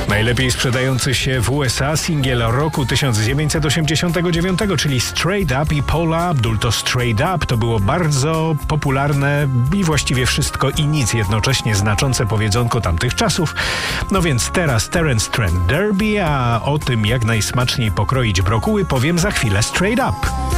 Najlepiej sprzedający się w USA singiel roku 1989, czyli Straight Up i Paula Abdul. To Straight Up to było bardzo popularne i właściwie wszystko i nic jednocześnie znaczące powiedzonko tamtych czasów. No więc teraz Terence Trent D'Arby, a o tym jak najsmaczniej pokroić brokuły powiem za chwilę. Straight Up.